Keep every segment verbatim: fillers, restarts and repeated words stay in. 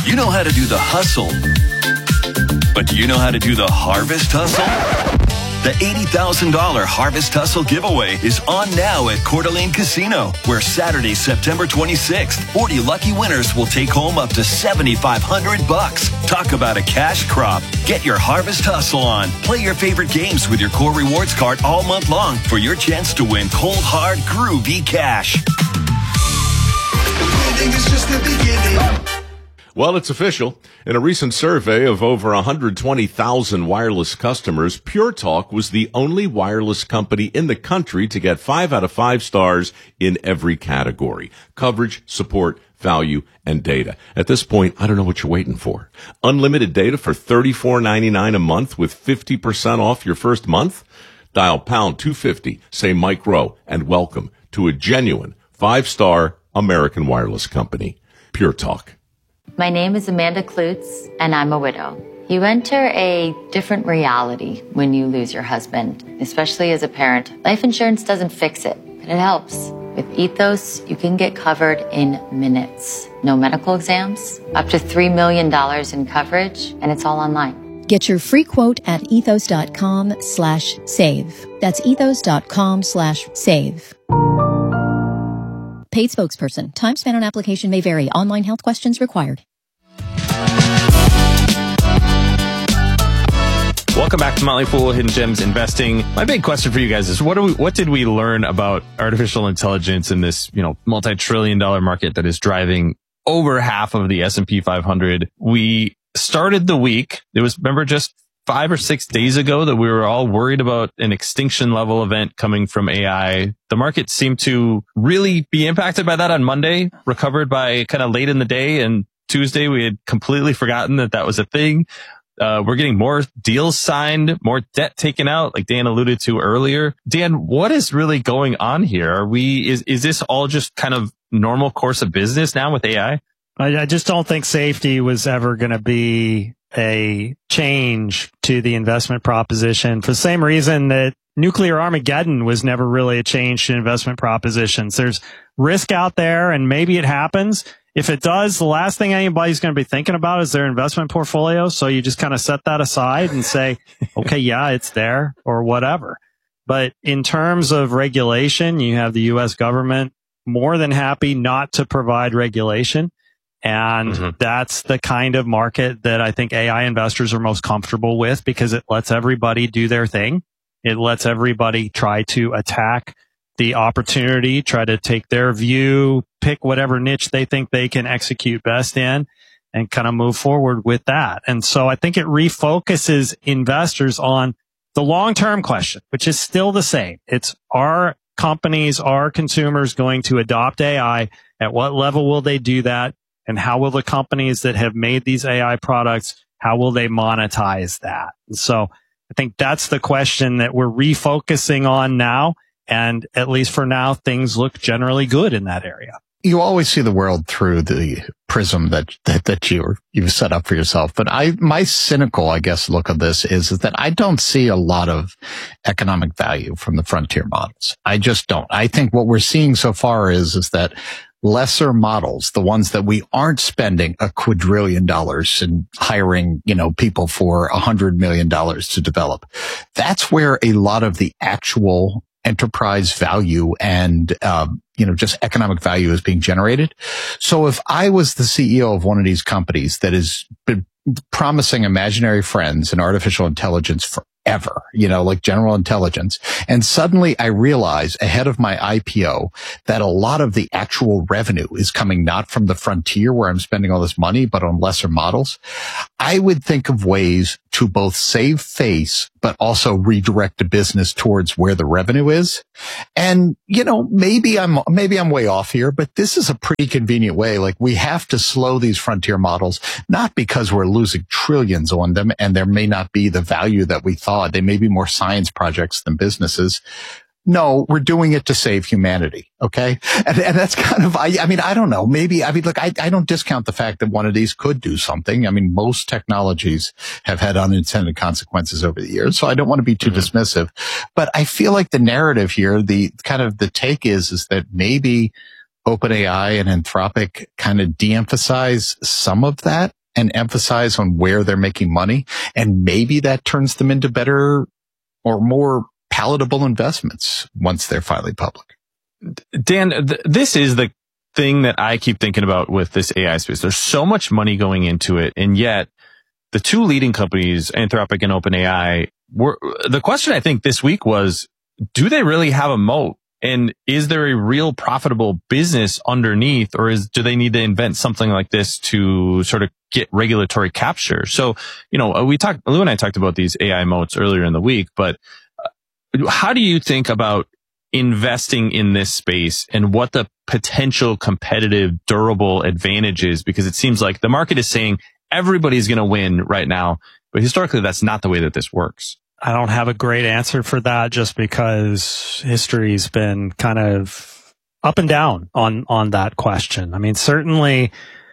You know how to do the hustle, but do you know how to do the harvest hustle? The eighty thousand dollars Harvest Hustle giveaway is on now at Coeur d'Alene Casino, where Saturday, September twenty-sixth, forty lucky winners will take home up to seventy-five hundred bucks. Talk about a cash crop. Get your Harvest Hustle on. Play your favorite games with your Core Rewards card all month long for your chance to win cold, hard, groovy cash. Winning is just the beginning. Well, it's official. In a recent survey of over one hundred twenty thousand wireless customers, Pure Talk was the only wireless company in the country to get five out of five stars in every category: coverage, support, value, and data. At this point, I don't know what you're waiting for. Unlimited data for thirty-four ninety-nine a month with fifty percent off your first month? Dial pound two fifty, say Mike Rowe, and welcome to a genuine five-star American wireless company. Pure Talk. My name is Amanda Klutz, and I'm a widow. You enter a different reality when you lose your husband, especially as a parent. Life insurance doesn't fix it, but it helps. With Ethos, you can get covered in minutes. No medical exams, up to three million dollars in coverage, and it's all online. Get your free quote at ethos.com slash save. That's ethos.com slash save. Paid spokesperson. Time spent on application may vary. Online health questions required. Welcome back to Motley Fool Hidden Gems Investing. My big question for you guys is what do we, what did we learn about artificial intelligence in this, you know, multi-trillion dollar market that is driving over half of the S and P five hundred? We started the week. It was, remember, just five or six days ago that we were all worried about an extinction level event coming from A I. The market seemed to really be impacted by that on Monday, recovered by kind of late in the day, and Tuesday we had completely forgotten that that was a thing. Uh, we're getting more deals signed, more debt taken out, like Dan alluded to earlier. Dan, what is really going on here? Are we, is, is this all just kind of normal course of business now with A I? I, I just don't think safety was ever going to be a change to the investment proposition for the same reason that nuclear Armageddon was never really a change to investment propositions. There's risk out there and maybe it happens. If it does, the last thing anybody's going to be thinking about is their investment portfolio. So you just kind of set that aside and say, okay, yeah, it's there or whatever. But in terms of regulation, you have the U S government more than happy not to provide regulation. And mm-hmm. that's the kind of market that I think A I investors are most comfortable with because it lets everybody do their thing. It lets everybody try to attack the opportunity, try to take their view, pick whatever niche they think they can execute best in, and kind of move forward with that. And so I think it refocuses investors on the long-term question, which is still the same. It's, are companies, are consumers going to adopt A I? At what level will they do that? And how will the companies that have made these A I products, how will they monetize that? So I think that's the question that we're refocusing on now. And at least for now, things look generally good in that area. You always see the world through the prism that, that, that you, you've set up for yourself. But I, my cynical, I guess, look at this is, is that I don't see a lot of economic value from the frontier models. I just don't. I think what we're seeing so far is, is that lesser models, the ones that we aren't spending a quadrillion dollars and hiring, you know, people for a hundred million dollars to develop. That's where a lot of the actual enterprise value and, um, you know, just economic value is being generated. So if I was the C E O of one of these companies that has been promising imaginary friends and artificial intelligence forever, you know, like general intelligence, and suddenly I realize ahead of my I P O that a lot of the actual revenue is coming not from the frontier where I'm spending all this money, but on lesser models, I would think of ways to both save face, but also redirect the business towards where the revenue is. And, you know, maybe I'm, maybe I'm way off here, but this is a pretty convenient way. Like, we have to slow these frontier models, not because we're losing trillions on them and there may not be the value that we thought. They may be more science projects than businesses. No, we're doing it to save humanity. Okay. And, and that's kind of, I, I mean, I don't know. Maybe, I mean, look, I, I don't discount the fact that one of these could do something. I mean, most technologies have had unintended consequences over the years, so I don't want to be too mm-hmm. dismissive. But I feel like the narrative here, the kind of the take is, is that maybe OpenAI and Anthropic kind of de-emphasize some of that and emphasize on where they're making money. And maybe that turns them into better or more palatable investments once they're finally public. Dan, th- this is the thing that I keep thinking about with this A I space. There's so much money going into it, and yet the two leading companies, Anthropic and OpenAI, were the question I think this week was, do they really have a moat? And is there a real profitable business underneath, or is do they need to invent something like this to sort of get regulatory capture? So, you know, we talked, Lou and I talked about these A I moats earlier in the week, but how do you think about investing in this space and what the potential competitive, durable advantage is? Because it seems like the market is saying everybody's going to win right now, but historically, that's not the way that this works. I don't have a great answer for that just because history's been kind of up and down on, on that question. I mean, certainly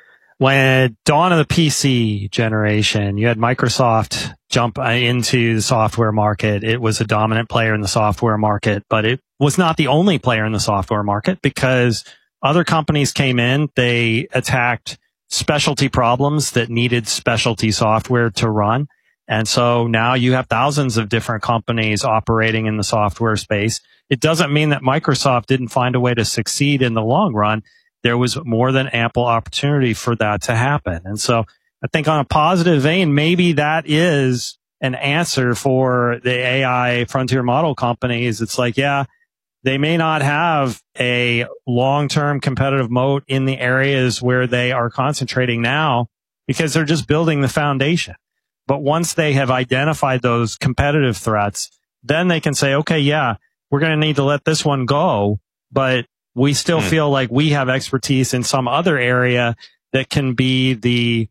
when dawn of the P C generation, you had Microsoft jump into the software market. It was a dominant player in the software market, but it was not the only player in the software market because other companies came in. They attacked specialty problems that needed specialty software to run. And so now you have thousands of different companies operating in the software space. It doesn't mean that Microsoft didn't find a way to succeed in the long run. There was more than ample opportunity for that to happen. And so I think on a positive vein, maybe that is an answer for the A I frontier model companies. It's like, yeah, they may not have a long-term competitive moat in the areas where they are concentrating now because they're just building the foundation. But once they have identified those competitive threats, then they can say, okay, yeah, we're going to need to let this one go, but we still mm. feel like we have expertise in some other area that can be the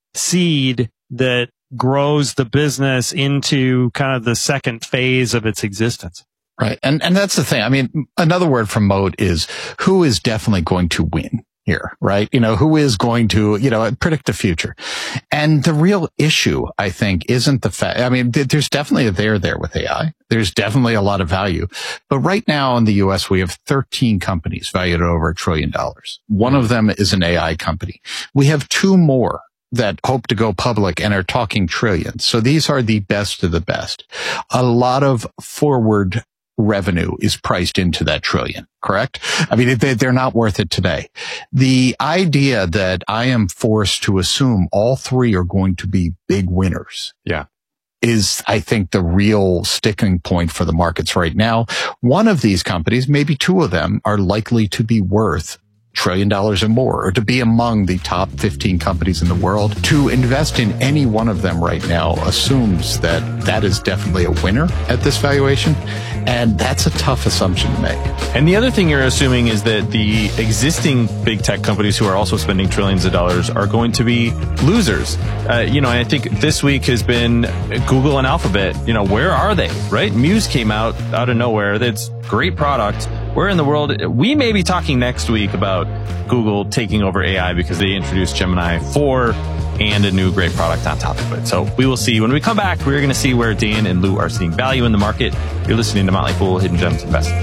seed that grows the business into kind of the second phase of its existence. Right. And, and that's the thing. I mean, another word for moat is who is definitely going to win here, right? You know, who is going to, you know, predict the future. And the real issue, I think, isn't the fact, I mean, th- there's definitely a there there with A I. There's definitely a lot of value. But right now in the U S, we have thirteen companies valued at over a trillion dollars. One of them is an A I company. We have two more that hope to go public and are talking trillions. So these are the best of the best. A lot of forward revenue is priced into that trillion, correct? I mean, they, they're not worth it today. The idea that I am forced to assume all three are going to be big winners. Yeah. Is, I think, the real sticking point for the markets right now. One of these companies, maybe two of them, are likely to be worth trillion dollars or more, or to be among the top fifteen companies in the world. To invest in any one of them right now assumes that that is definitely a winner at this valuation. And that's a tough assumption to make. And the other thing you're assuming is that the existing big tech companies who are also spending trillions of dollars are going to be losers. Uh, you know, and I think this week has been Google and Alphabet. You know, where are they, right? Muse came out out of nowhere. That's great product. Where in the world? We may be talking next week about Google taking over A I because they introduced Gemini four and a new great product on top of it. So we will see. When we come back, we're going to see where Dan and Lou are seeing value in the market. You're listening to Motley Fool, Hidden Gems Investing.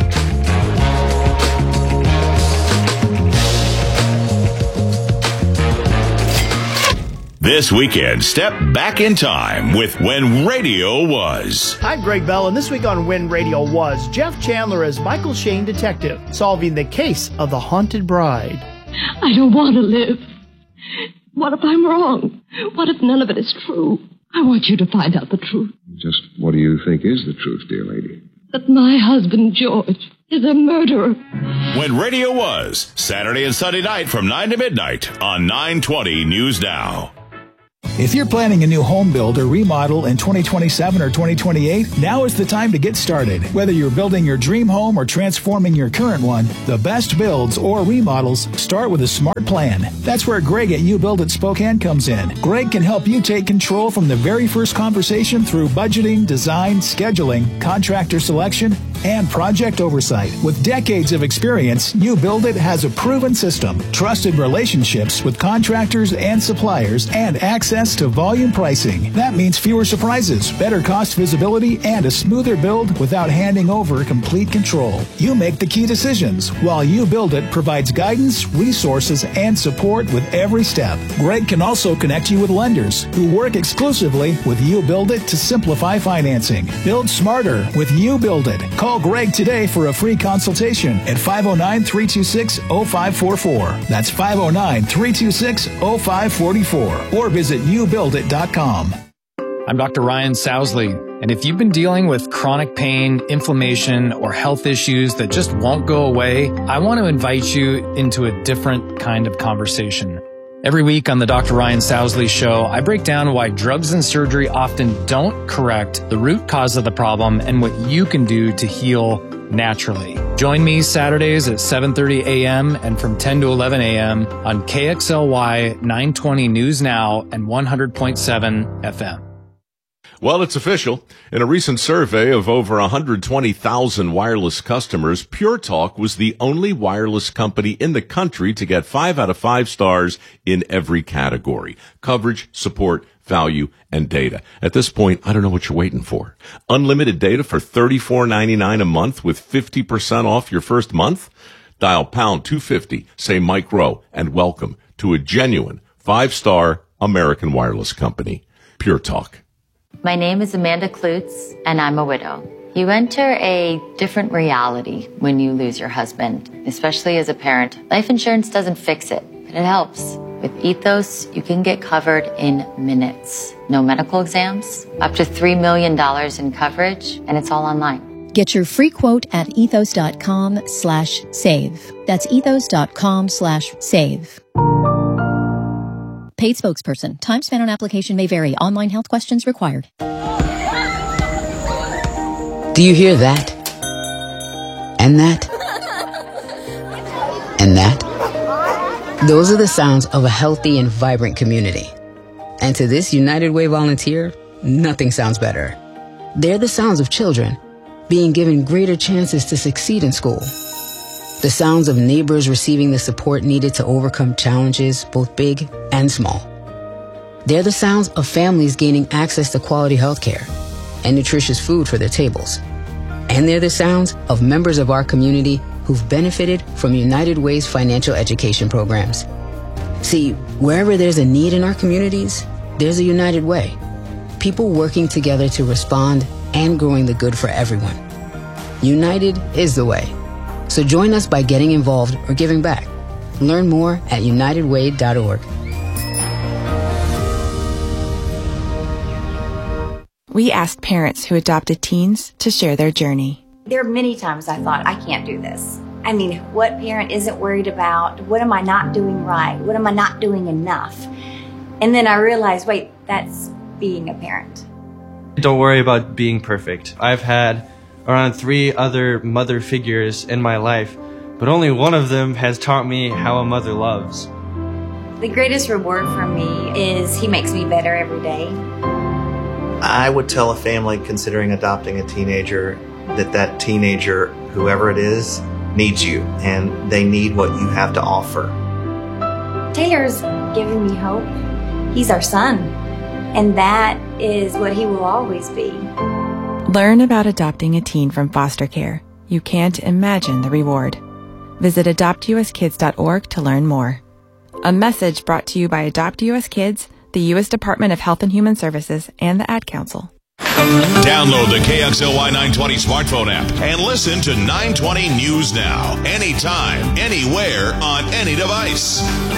This weekend, step back in time with When Radio Was. I'm Greg Bell, and this week on When Radio Was, Jeff Chandler as Michael Shane detective, solving the case of the haunted bride. I don't want to live. What if I'm wrong? What if none of it is true? I want you to find out the truth. Just what do you think is the truth, dear lady? That my husband, George, is a murderer. When Radio Was, Saturday and Sunday night from nine to midnight on nine twenty News Now. If you're planning a new home build or remodel in twenty twenty-seven or twenty twenty-eight, now is the time to get started. Whether you're building your dream home or transforming your current one, the best builds or remodels start with a smart plan. That's where Greg at You Build It Spokane comes in. Greg can help you take control from the very first conversation through budgeting, design, scheduling, contractor selection, and project oversight. With decades of experience, You Build It has a proven system, trusted relationships with contractors and suppliers, and access to volume pricing. That means fewer surprises, better cost visibility, and a smoother build without handing over complete control. You make the key decisions, while You Build It provides guidance, resources, and support with every step. Greg can also connect you with lenders who work exclusively with You Build It to simplify financing. Build smarter with You Build It. Call Greg today for a free consultation at five oh nine, three two six, oh five four four. That's five oh nine, three two six, oh five four four. Or visit you build it dot com. I'm Doctor Ryan Sousley, and if you've been dealing with chronic pain, inflammation, or health issues that just won't go away, I want to invite you into a different kind of conversation. Every week on the Doctor Ryan Sousley Show, I break down why drugs and surgery often don't correct the root cause of the problem and what you can do to heal naturally. Join me Saturdays at seven thirty a.m. and from ten to eleven a.m. on K X L Y nine twenty News Now and one hundred point seven F M. Well, it's official. In a recent survey of over one hundred twenty thousand wireless customers, Pure Talk was the only wireless company in the country to get five out of five stars in every category: coverage, support, value, and data. At this point, I don't know what you're waiting for. Unlimited data for thirty-four ninety-nine a month with fifty percent off your first month? Dial pound two fifty, say Mike Rowe, and welcome to a genuine five-star American wireless company. Pure Talk. My name is Amanda Klutz, and I'm a widow. You enter a different reality when you lose your husband, especially as a parent. Life insurance doesn't fix it, but it helps. With Ethos, you can get covered in minutes. No medical exams, up to three million dollars in coverage, and it's all online. Get your free quote at ethos.com slash save. That's ethos.com slash save. Paid spokesperson. Time spent on application may vary. Online health questions required. Do you hear that? And that? And that? Those are the sounds of a healthy and vibrant community. And to this United Way volunteer, nothing sounds better. They're the sounds of children being given greater chances to succeed in school. The sounds of neighbors receiving the support needed to overcome challenges, both big and small. They're the sounds of families gaining access to quality health care and nutritious food for their tables. And they're the sounds of members of our community who've benefited from United Way's financial education programs. See, wherever there's a need in our communities, there's a United Way. People working together to respond and growing the good for everyone. United is the way. So join us by getting involved or giving back. Learn more at united way dot org. We asked parents who adopted teens to share their journey. There are many times I thought, I can't do this. I mean, what parent isn't worried about? What am I not doing right? What am I not doing enough? And then I realized, wait, that's being a parent. Don't worry about being perfect. I've had around three other mother figures in my life, but only one of them has taught me how a mother loves. The greatest reward for me is he makes me better every day. I would tell a family considering adopting a teenager that that teenager, whoever it is, needs you, and they need what you have to offer. Taylor's giving me hope. He's our son, and that is what he will always be. Learn about adopting a teen from foster care. You can't imagine the reward. Visit adopt u s kids dot org to learn more. A message brought to you by Adopt U S Kids, the U S Department of Health and Human Services, and the Ad Council. Download the K X L Y nine twenty smartphone app and listen to nine twenty News Now, anytime, anywhere, on any device.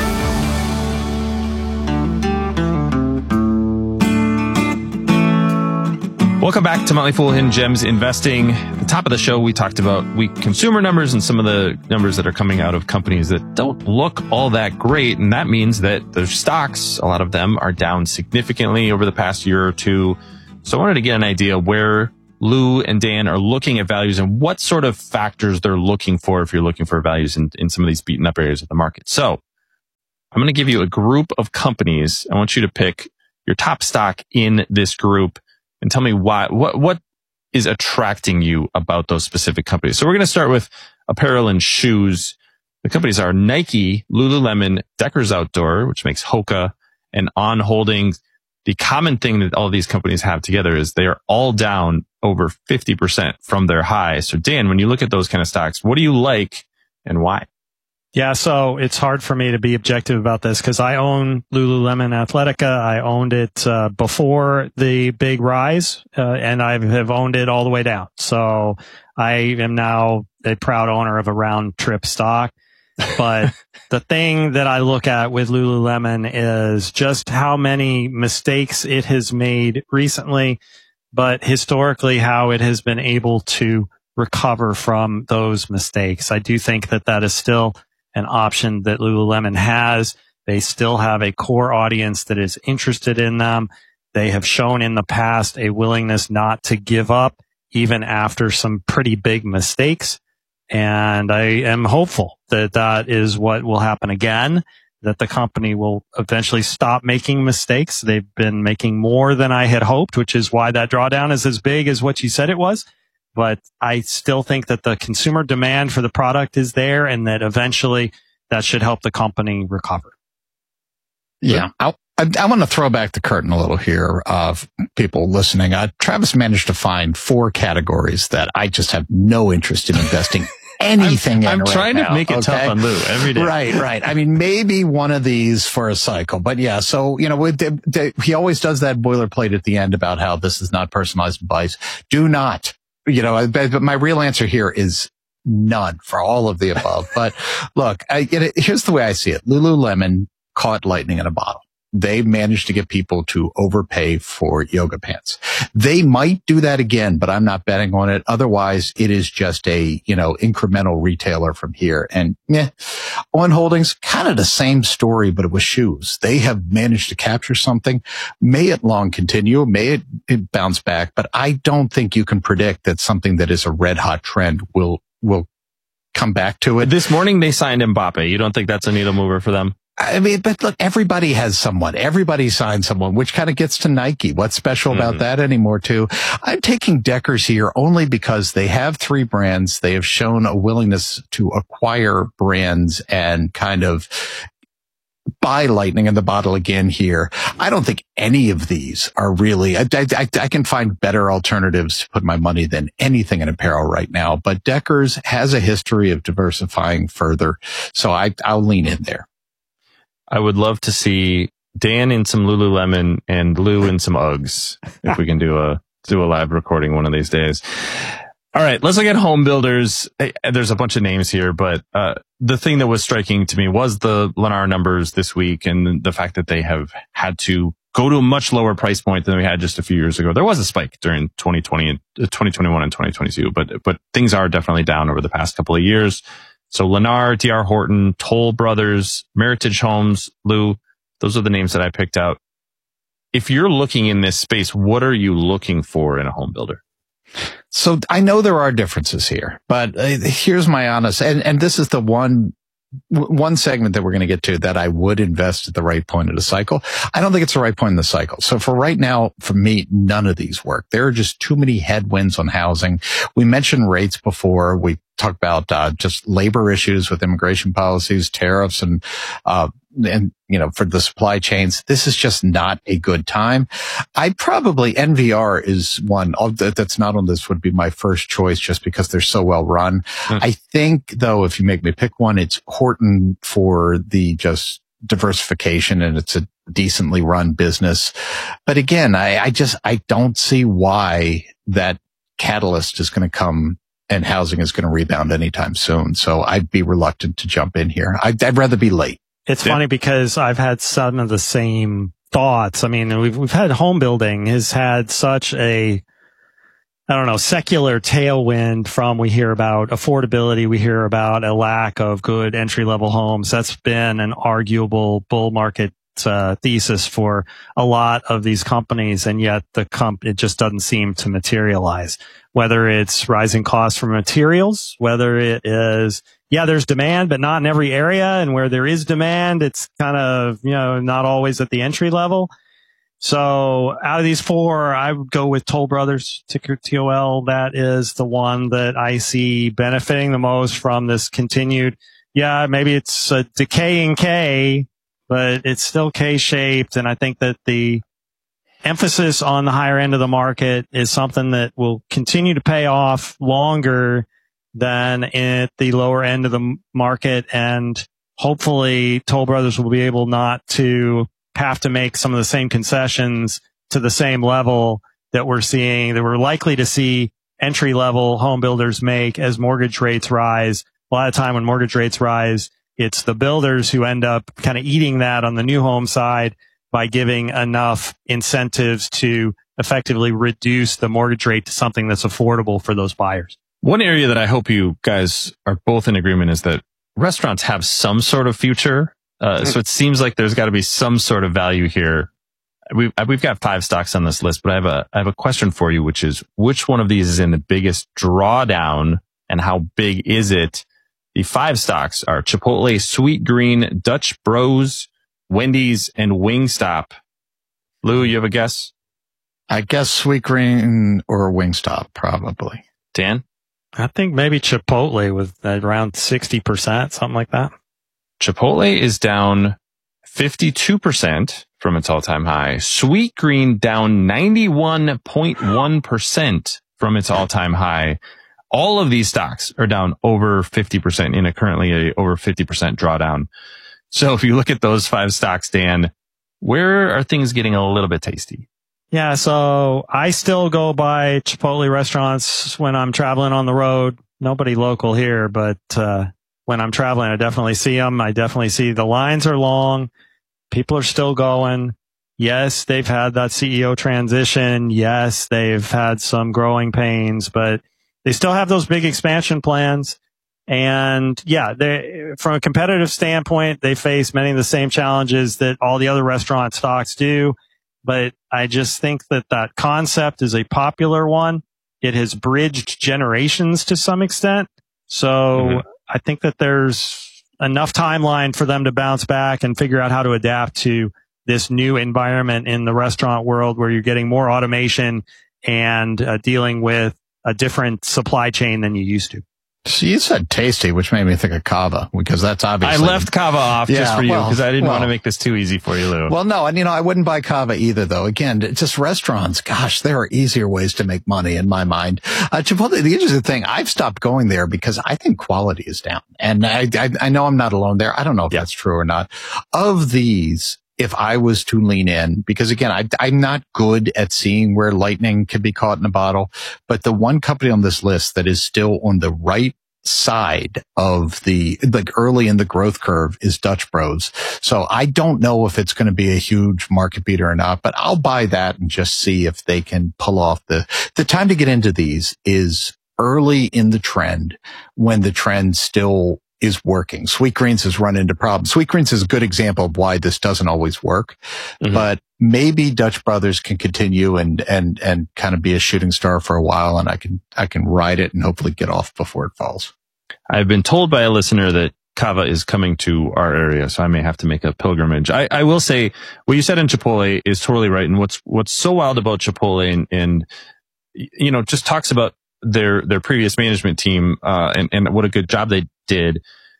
Welcome back to Motley Fool Hidden Gems Investing. At the top of the show, we talked about weak consumer numbers and some of the numbers that are coming out of companies that don't look all that great. And that means that their stocks, a lot of them, are down significantly over the past year or two. So I wanted to get an idea where Lou and Dan are looking at values and what sort of factors they're looking for if you're looking for values in, in some of these beaten up areas of the market. So I'm going to give you a group of companies. I want you to pick your top stock in this group and tell me why, what, what is attracting you about those specific companies? So we're going to start with apparel and shoes. The companies are Nike, Lululemon, Deckers Outdoor, which makes Hoka, and On Holdings. The common thing that all of these companies have together is they are all down over fifty percent from their high. So Dan, when you look at those kind of stocks, what do you like and why? Yeah, so it's hard for me to be objective about this because I own Lululemon Athletica. I owned it uh, before the big rise, uh, and I have owned it all the way down. So I am now a proud owner of a round trip stock. But the thing that I look at with Lululemon is just how many mistakes it has made recently, but historically how it has been able to recover from those mistakes. I do think that that is still an option that Lululemon has. They still have a core audience that is interested in them. They have shown in the past a willingness not to give up even after some pretty big mistakes. And I am hopeful that that is what will happen again, that the company will eventually stop making mistakes. They've been making more than I had hoped, which is why that drawdown is as big as what you said it was. But I still think that the consumer demand for the product is there and that eventually that should help the company recover. Yeah. I, I, I want to throw back the curtain a little here of people listening. Uh, Travis managed to find four categories that I just have no interest in investing anything I'm, in I'm right trying now, to make it okay? tough on Lou every day. Right, right. I mean, maybe one of these for a cycle, but yeah. So, you know, with the, the, he always does that boilerplate at the end about how this is not personalized advice. Do not, you know, but, but my real answer here is none for all of the above. But look, I, it, here's the way I see it. Lululemon caught lightning in a bottle. They managed to get people to overpay for yoga pants. They might do that again, but I'm not betting on it. Otherwise, it is just a, you know, incremental retailer from here. And yeah, On Holdings, kind of the same story, but it was shoes. They have managed to capture something. May it long continue. May it, it bounce back. But I don't think you can predict that something that is a red hot trend will, will come back to it. This morning they signed Mbappe. You don't think that's a needle mover for them? I mean, but look, everybody has someone. Everybody signs someone, which kind of gets to Nike. What's special mm-hmm. about that anymore, too? I'm taking Deckers here only because they have three brands. They have shown a willingness to acquire brands and kind of buy lightning in the bottle again here. I don't think any of these are really, I, I, I can find better alternatives to put my money than anything in apparel right now. But Deckers has a history of diversifying further. So I, I'll lean in there. I would love to see Dan in some Lululemon and Lou in some Uggs if we can do a do a live recording one of these days. All right, let's look at home builders. There's a bunch of names here, but uh, the thing that was striking to me was the Lennar numbers this week and the fact that they have had to go to a much lower price point than we had just a few years ago. There was a spike during twenty twenty and uh, twenty twenty-one and twenty twenty-two, but but things are definitely down over the past couple of years. So Lennar, D R Horton, Toll Brothers, Meritage Homes, Lou, those are the names that I picked out. If you're looking in this space, what are you looking for in a home builder? So I know there are differences here, but uh, here's my honest, and, and this is the one, one segment that we're going to get to that I would invest at the right point of the cycle. I don't think it's the right point in the cycle. So for right now, for me, none of these work. There are just too many headwinds on housing. We mentioned rates before. We talked about uh, just labor issues with immigration policies, tariffs, and uh and you know, for the supply chains. This is just not a good time. I probably N V R is one that's not on this would be my first choice just because they're so well run. Mm. I think though, if you make me pick one, it's Horton for the just diversification, and it's a decently run business. But again, I, I just I don't see why that catalyst is going to come and housing is going to rebound anytime soon. So I'd be reluctant to jump in here. I'd, I'd rather be late. It's yeah. funny because I've had some of the same thoughts. I mean, we've, we've had home building has had such a, I don't know, secular tailwind from, we hear about affordability. We hear about a lack of good entry level homes. That's been an arguable bull market uh, thesis for a lot of these companies. And yet the comp, it just doesn't seem to materialize, whether it's rising costs for materials, whether it is, yeah, there's demand, but not in every area. And where there is demand, it's kind of, you know, not always at the entry level. So out of these four, I would go with Toll Brothers, ticker T O L. That is the one that I see benefiting the most from this continued. Yeah, maybe it's a decaying K, but it's still K-shaped. And I think that the emphasis on the higher end of the market is something that will continue to pay off longer than at the lower end of the market. And hopefully Toll Brothers will be able not to have to make some of the same concessions to the same level that we're seeing, that we're likely to see entry level home builders make as mortgage rates rise. A lot of time when mortgage rates rise, it's the builders who end up kind of eating that on the new home side by giving enough incentives to effectively reduce the mortgage rate to something that's affordable for those buyers. One area that I hope you guys are both in agreement is that restaurants have some sort of future. Uh, so it seems like there's got to be some sort of value here. We've, we've got five stocks on this list, but I have a, I have a question for you, which is which one of these is in the biggest drawdown and how big is it? The five stocks are Chipotle, Sweet Green, Dutch Bros, Wendy's, and Wingstop. Lou, you have a guess? I guess Sweet Green or Wingstop, probably. Dan? I think maybe Chipotle with around sixty percent, something like that. Chipotle is down fifty-two percent from its all-time high. Sweet Green down ninety-one point one percent from its all-time high. All of these stocks are down over fifty percent in a currently a over fifty percent drawdown. So if you look at those five stocks, Dan, where are things getting a little bit tasty? Yeah, so I still go by Chipotle restaurants when I'm traveling on the road. Nobody local here, but uh when I'm traveling, I definitely see them. I definitely see the lines are long. People are still going. Yes, they've had that C E O transition. Yes, they've had some growing pains, but they still have those big expansion plans. And yeah, they, from a competitive standpoint, they face many of the same challenges that all the other restaurant stocks do. But I just think that that concept is a popular one. It has bridged generations to some extent. So mm-hmm. I think that there's enough timeline for them to bounce back and figure out how to adapt to this new environment in the restaurant world where you're getting more automation and uh, dealing with a different supply chain than you used to. So you said tasty, which made me think of Cava, because that's obviously... I left Cava off yeah, just for you, because well, I didn't well, want to make this too easy for you, Lou. Well, no, and you know, I wouldn't buy Cava either, though. Again, just restaurants, gosh, there are easier ways to make money in my mind. Uh, Chipotle, the interesting thing, I've stopped going there because I think quality is down. And I, I, I know I'm not alone there. I don't know if yeah. that's true or not. Of these, if I was to lean in, because again, I, I'm not good at seeing where lightning can be caught in a bottle, but the one company on this list that is still on the right side of the, like early in the growth curve is Dutch Bros. So I don't know if it's going to be a huge market beater or not, but I'll buy that and just see if they can pull off the, the time to get into these is early in the trend when the trend still is working. Sweet Greens has run into problems. Sweet Greens is a good example of why this doesn't always work, mm-hmm. but maybe Dutch Brothers can continue and, and, and kind of be a shooting star for a while, and I can, I can ride it and hopefully get off before it falls. I've been told by a listener that Cava is coming to our area, so I may have to make a pilgrimage. I, I will say what you said in Chipotle is totally right. And what's, what's so wild about Chipotle and, and, you know, just talks about their, their previous management team, uh, and, and what a good job they did.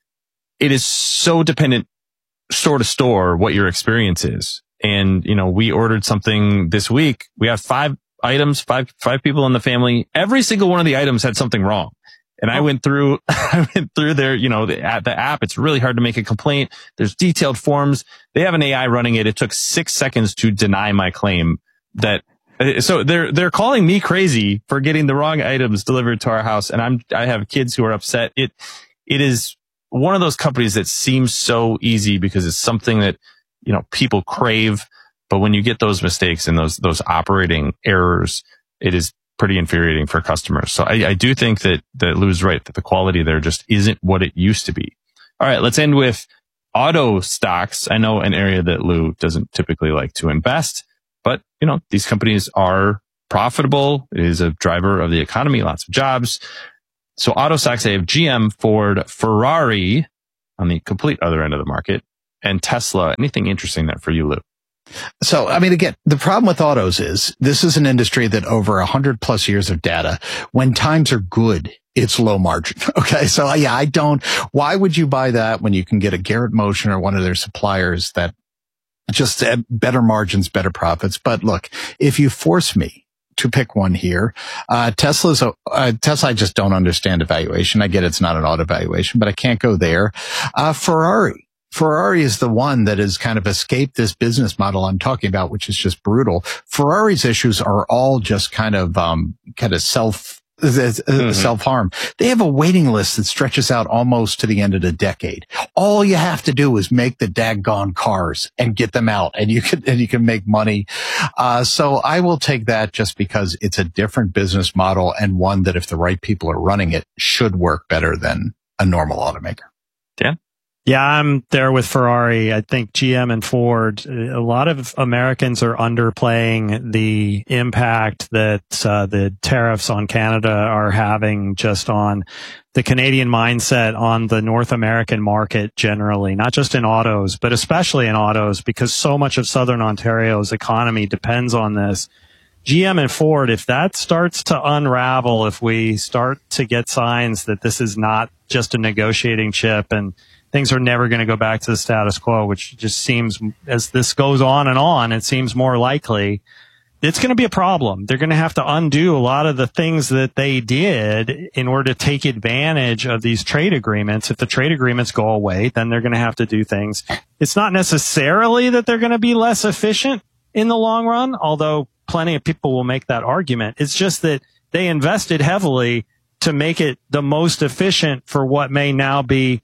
It is so dependent store to store what your experience is. And, you know, we ordered something this week. We have five items, five, five people in the family. Every single one of the items had something wrong. And I went through, I went through their, you know, the, the app. It's really hard to make a complaint. There's detailed forms. They have an A I running it. It took six seconds to deny my claim that, so they're, they're calling me crazy for getting the wrong items delivered to our house. And I'm, I have kids who are upset. It, it is one of those companies that seems so easy because it's something that, you know, people crave. But when you get those mistakes and those, those operating errors, it is pretty infuriating for customers. So I, I do think that, that Lou's right, that the quality there just isn't what it used to be. All right, let's end with auto stocks. I know an area that Lou doesn't typically like to invest, but you know, these companies are profitable. It is a driver of the economy, lots of jobs. So auto stocks, I have G M, Ford, Ferrari on the complete other end of the market, and Tesla. Anything interesting there for you, Lou? So, I mean, again, the problem with autos is this is an industry that over a hundred plus years of data, when times are good, it's low margin. Okay. So yeah, I don't, why would you buy that when you can get a Garrett Motion or one of their suppliers that just have better margins, better profits? But look, if you force me to pick one here, uh, Tesla's, uh, Tesla, I just don't understand evaluation. I get it's not an auto valuation, but I can't go there. Uh, Ferrari. Ferrari is the one that has kind of escaped this business model I'm talking about, which is just brutal. Ferrari's issues are all just kind of, um, kind of self, mm-hmm. self-harm. They have a waiting list that stretches out almost to the end of the decade. All you have to do is make the daggone cars and get them out, and you can, and you can make money. Uh, so I will take that just because it's a different business model and one that if the right people are running it should work better than a normal automaker. Dan? Yeah, I'm there with Ferrari. I think G M and Ford, a lot of Americans are underplaying the impact that uh, the tariffs on Canada are having just on the Canadian mindset on the North American market generally, not just in autos, but especially in autos, because so much of Southern Ontario's economy depends on this. G M and Ford, if that starts to unravel, if we start to get signs that this is not just a negotiating chip and things are never going to go back to the status quo, which just seems, as this goes on and on, it seems more likely, it's going to be a problem. They're going to have to undo a lot of the things that they did in order to take advantage of these trade agreements. If the trade agreements go away, then they're going to have to do things. It's not necessarily that they're going to be less efficient in the long run, although plenty of people will make that argument. It's just that they invested heavily to make it the most efficient for what may now be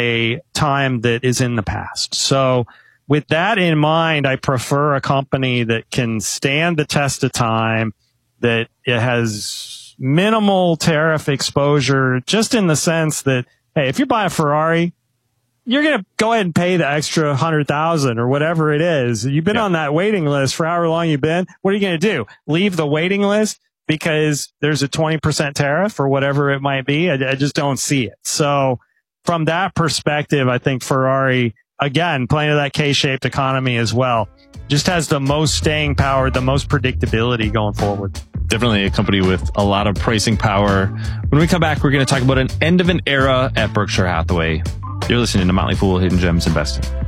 a time that is in the past. So with that in mind, I prefer a company that can stand the test of time, that it has minimal tariff exposure, just in the sense that, hey, if you buy a Ferrari, you're going to go ahead and pay the extra hundred thousand or whatever it is. You've been yeah. on that waiting list for however long you've been. What are you going to do? Leave the waiting list because there's a twenty percent tariff or whatever it might be? I, I just don't see it. So from that perspective, I think Ferrari, again, playing to that K-shaped economy as well, just has the most staying power, the most predictability going forward. Definitely a company with a lot of pricing power. When we come back, we're going to talk about an end of an era at Berkshire Hathaway. You're listening to Motley Fool Hidden Gems Investing.